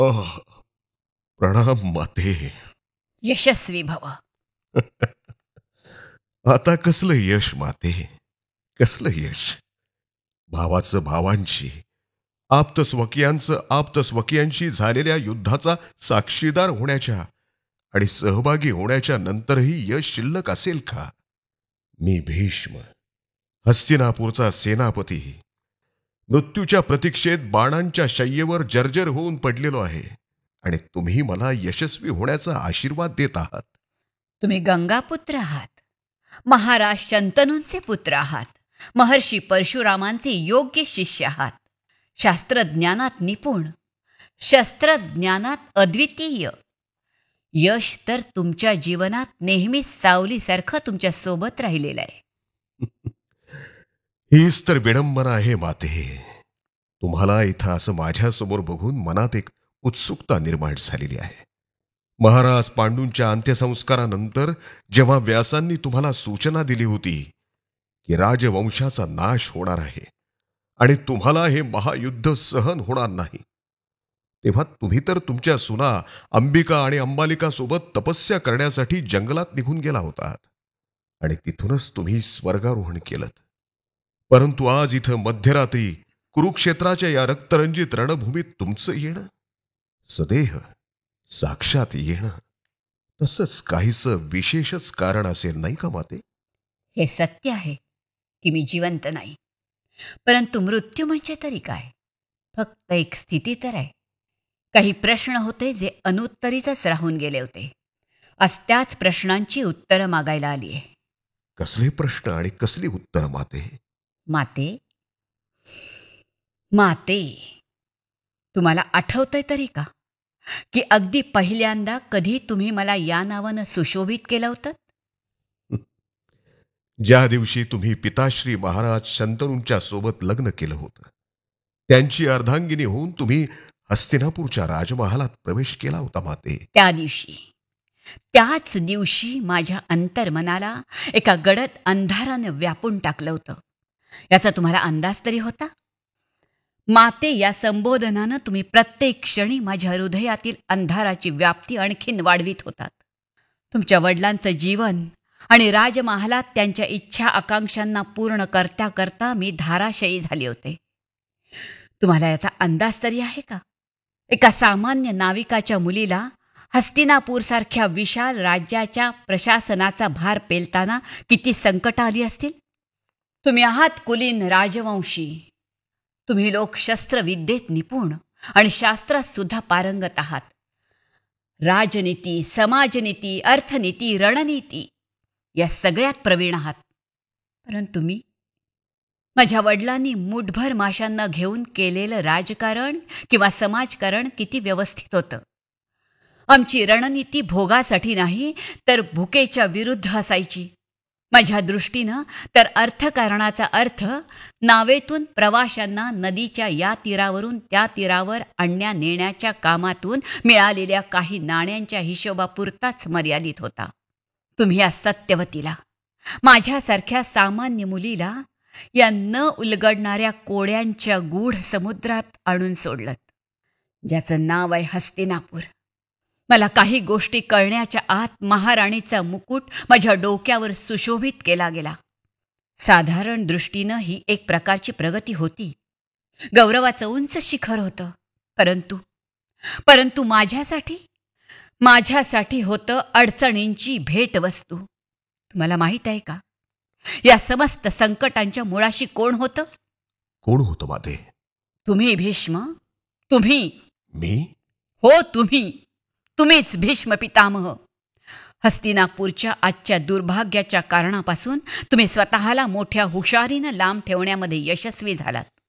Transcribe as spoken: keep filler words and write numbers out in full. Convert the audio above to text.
आह, प्रणाम माते. यशस्वी भव. आता कसलं यश माते, कसलं यश. भावाचं भावांशी, आप्तस्वकीयांचं आप्तस्वकीयांशी झालेल्या युद्धाचा साक्षीदार होण्याच्या आणि सहभागी होण्याच्या नंतरही यश शिल्लक असेल का? मी भीष्म, हस्तिनापूरचा सेनापती, मृत्यूच्या प्रतीक्षेत बाणांच्या शय्येवर जर्जर होऊन पडलेलो आहे आणि तुम्ही मला यशस्वी होण्याचा आशीर्वाद देत आहात. तुम्ही गंगापुत्र आहात, महाराज शंतनूंचे पुत्र आहात, महर्षी परशुरामांचे योग्य शिष्य आहात, शास्त्रज्ञानात निपुण, शस्त्रज्ञानात अद्वितीय. यश तर तुमच्या जीवनात नेहमीच सावलीसारखं तुमच्या सोबत राहिलेलं आहे. हीच तर विडंबना आहे माते. तुम्हाला इथं असं माझ्यासमोर बघून मनात एक उत्सुकता निर्माण झालेली आहे. महाराज पांडूंच्या अंत्यसंस्कारानंतर जेव्हा व्यासांनी तुम्हाला सूचना दिली होती की राजवंशाचा नाश होणार आहे आणि तुम्हाला हे महायुद्ध सहन होणार नाही, तेव्हा तुम्ही तर तुमच्या सुना अंबिका आणि अंबालिका सोबत तपस्या करण्यासाठी जंगलात निघून गेला होतात आणि तिथूनच तुम्ही स्वर्गारोहण केलं. परंतु आज इथं मध्यरात्री कुरुक्षेत्राच्या या रक्तरंजित रणभूमीत तुमचं येणं, सदेह साक्षात येणं, तसंच काहीसं विशेषच कारण असेल नाही का माते? हे सत्य आहे की मी जिवंत नाही, परंतु मृत्यू म्हणजे तरी काय, फक्त एक स्थिती तर आहे. काही प्रश्न होते जे अनुत्तरितच राहून गेले होते. आज त्याच प्रश्नांची उत्तरं मागायला आली आहे. कसले प्रश्न आणि कसली उत्तर माते? माते माते तुम्हाला आठवतंय तरी का की अगदी पहिल्यांदा कधी तुम्ही मला या नावानं सुशोभित केलं होतं? ज्या दिवशी तुम्ही पिताश्री महाराज शंतनूंच्या सोबत लग्न केलं होतं, त्यांची अर्धांगिनी होऊन तुम्ही हस्तिनापूरच्या राजमहालात प्रवेश केला होता माते. त्या दिवशी, त्याच दिवशी माझ्या अंतर्मनाला एका गडद अंधारानं व्यापून टाकलं होतं. याचा तुम्हाला अंदाज तरी होता? माते या संबोधनानं तुम्ही प्रत्येक क्षणी माझ्या हृदयातील अंधाराची व्याप्ती आणखीन वाढवित होतात. तुमच्या वडिलांचं जीवन आणि राजमहालात त्यांच्या इच्छा आकांक्षांना पूर्ण करता करता मी धाराशयी झाले होते. तुम्हाला याचा अंदाज तरी आहे का? एका सामान्य नाविकाच्या मुलीला हस्तिनापूरसारख्या विशाल राज्याच्या प्रशासनाचा भार पेलताना किती संकट आली असतील. तुम्ही आहात कुलीन राजवंशी. तुम्ही लोक शस्त्रविद्येत निपुण आणि शास्त्रात सुद्धा पारंगत आहात. राजनीती, समाजनीती, अर्थनीती, रणनीती या सगळ्यात प्रवीण आहात. परंतु मी, माझ्या वडिलांनी मुठभर माशांना घेऊन केलेलं राजकारण किंवा समाजकारण किती व्यवस्थित होतं. आमची रणनीती भोगासाठी नाही तर भुकेच्या विरुद्ध असायची. माझ्या दृष्टीनं तर अर्थकारणाचा अर्थ नावेतून प्रवाशांना नदीच्या या तीरावरून त्या तीरावर आणण्या नेण्याच्या कामातून मिळालेल्या काही नाण्यांच्या हिशोबापुरताच मर्यादित होता. तुम्ही या सत्यवतीला, माझ्यासारख्या सामान्य मुलीला या न उलगडणाऱ्या कोड्यांच्या गूढ समुद्रात आणून सोडलं, ज्याचं नाव आहे हस्तिनापूर. मला काही गोष्टी कळण्याच्या आत महाराणीचा मुकुट माझ्या डोक्यावर सुशोभित केला गेला. साधारण दृष्टीनं ही एक प्रकारची प्रगती होती, गौरवाचं उंच शिखर होतं. परंतु परंतु माझ्यासाठी माझ्यासाठी होतं अडचणींची भेटवस्तू. तुम्हाला माहीत आहे का, या समस्त संकटांच्या मुळाशी कोण होतं? कोण होतं माते? तुम्ही भीष्म. तुम्ही. मी? हो, तुम्ही. तुम्हीच भीष्म पितामह. हस्तिनापूरच्या आजच्या दुर्भाग्याच्या कारणापासून तुम्ही स्वतःला मोठ्या हुशारीनं लांब ठेवण्यामध्ये यशस्वी झालात.